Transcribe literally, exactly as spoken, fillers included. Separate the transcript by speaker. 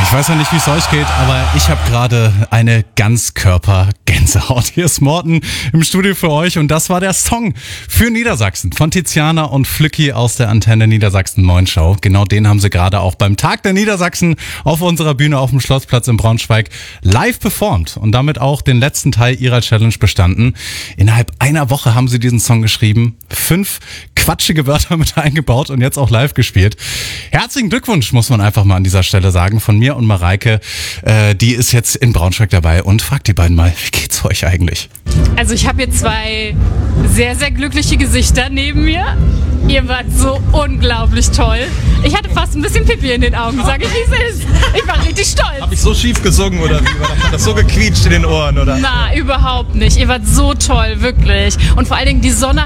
Speaker 1: Ich weiß ja nicht, wie es euch geht, aber ich habe gerade eine Ganzkörper-Gänsehaut. Hier ist Morten im Studio für euch und das war der Song für Niedersachsen von Tiziana und Flücki aus der Antenne Niedersachsen neun Show. Genau den haben sie gerade auch beim Tag der Niedersachsen auf unserer Bühne auf dem Schlossplatz in Braunschweig live performt und damit auch den letzten Teil ihrer Challenge bestanden. Innerhalb einer Woche haben sie diesen Song geschrieben, fünf quatschige Wörter mit eingebaut und jetzt auch live gespielt. Herzlichen Glückwunsch, muss man einfach mal an dieser Stelle sagen, von mir und Mareike. Äh, die ist jetzt in Braunschweig dabei und fragt die beiden mal, wie geht's euch eigentlich?
Speaker 2: Also ich habe hier zwei sehr, sehr glückliche Gesichter neben mir. Ihr wart so unglaublich toll. Ich hatte fast ein bisschen Pipi in den Augen, sag ich, wie es ist. Ich war richtig stolz.
Speaker 3: Hab ich so schief gesungen oder wie? Hat das so gequietscht in den Ohren, oder?
Speaker 2: Na, überhaupt nicht. Ihr wart so toll, wirklich. Und vor allen Dingen die Sonne